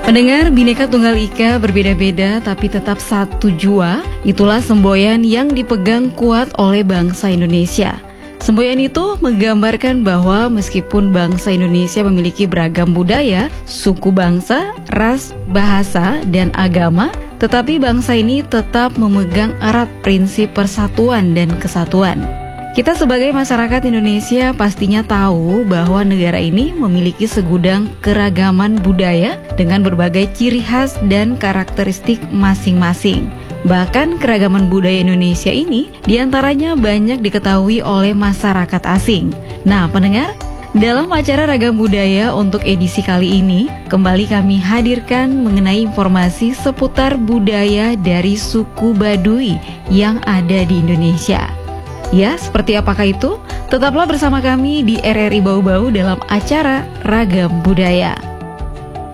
Pendengar, Bhinneka Tunggal Ika berbeda-beda tapi tetap satu jua. Itulah semboyan yang dipegang kuat oleh bangsa Indonesia. Semboyan itu menggambarkan bahwa meskipun bangsa Indonesia memiliki beragam budaya, suku bangsa, ras, bahasa, dan agama, tetapi bangsa ini tetap memegang erat prinsip persatuan dan kesatuan. Kita sebagai masyarakat Indonesia pastinya tahu bahwa negara ini memiliki segudang keragaman budaya dengan berbagai ciri khas dan karakteristik masing-masing. Bahkan keragaman budaya Indonesia ini diantaranya banyak diketahui oleh masyarakat asing. Nah, pendengar, dalam acara Ragam Budaya untuk edisi kali ini, kembali kami hadirkan mengenai informasi seputar budaya dari suku Baduy yang ada di Indonesia. Ya, seperti apakah itu? Tetaplah bersama kami di RRI Bau-Bau dalam acara Ragam Budaya.